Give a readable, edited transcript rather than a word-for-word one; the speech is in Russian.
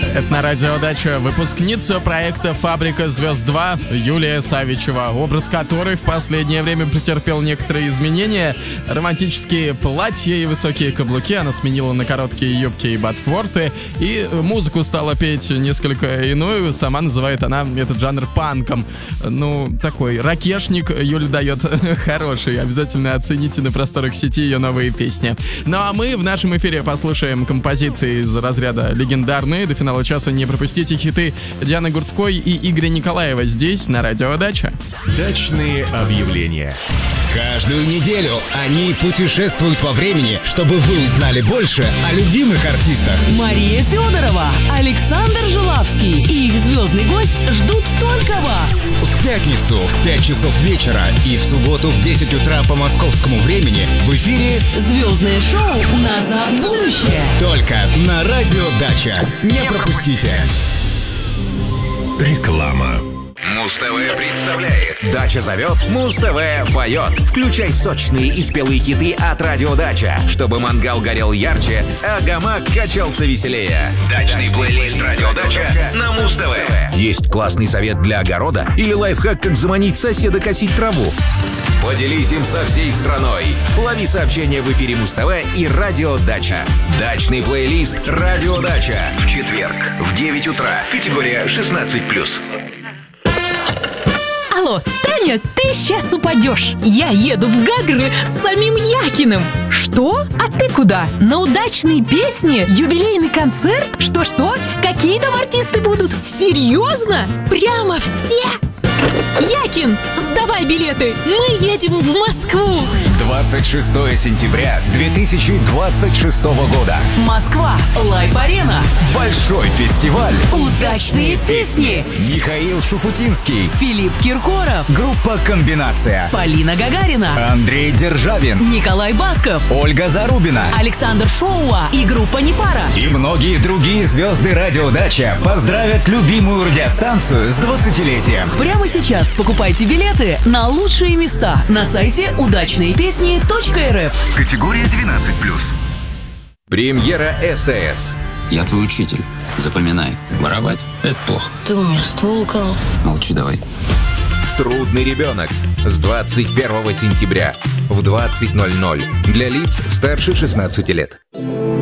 Это на радио «Дача» выпускница проекта «Фабрика звезд 2» Юлия Савичева, образ которой в последнее время претерпел некоторые изменения. Романтические платья и высокие каблуки она сменила на короткие юбки и ботфорты, и музыку стала петь несколько иную. Сама называет она этот жанр панком. Ну, такой ракешник Юля дает хороший. Обязательно оцените на просторах сети ее новые песни. Ну а мы в нашем эфире послушаем композиции из разряда легендарные. До финала часа не пропустите хиты Дианы Гурцкой и Игоря Николаева здесь, на радио «Дача». Дачные объявления. Каждую неделю они путешествуют во времени, чтобы вы узнали больше о любимых артистах. Мария Федорова, Александр Жилавский и их звездный гость ждут только вас. В пятницу в 5 часов вечера и в субботу в 10 утра по московскому времени в эфире Звездное шоу «Назад в будущее». только на радио «Дача». Не пропустите. Реклама. Муз-ТВ представляет. Дача зовет, Муз-ТВ поет. Включай сочные и спелые хиты от Радио Дача, чтобы мангал горел ярче, а гамак качался веселее. Дачный плейлист «Радио Дача» на Муз-ТВ. Есть классный совет для огорода или лайфхак, как заманить соседа косить траву? Поделись им со всей страной. Лови сообщения в эфире Муз-ТВ и Радио Дача. Дачный плейлист «Радио Дача». В четверг в 9 утра. Категория 16+. Алло, Таня, ты сейчас упадешь. Я еду в Гагры с самим Якиным. Что? А ты куда? На удачные песни? Юбилейный концерт? Что? Какие там артисты будут? Серьезно? Прямо все? Якин, сдавай билеты. Мы едем в Москву. 26 сентября 2026 года. Москва, Лайф-арена. Большой фестиваль. Удачные песни. Михаил Шуфутинский. Филипп Киркоров. Группа «Комбинация». Полина Гагарина. Андрей Державин. Николай Басков. Ольга Зарубина. Александр Шоуа и группа «Непара». И многие другие звезды «Радио Дача» поздравят любимую радиостанцию с 20-летием. Прямо сейчас покупайте билеты на лучшие места на сайте удачныепесни.рф. Категория 12+. Премьера СТС. Я твой учитель. Запоминай, воровать — это плохо. Ты у меня ствол украл. Молчи давай. Трудный ребенок. С 21 сентября в 20:00 для лиц старше 16 лет.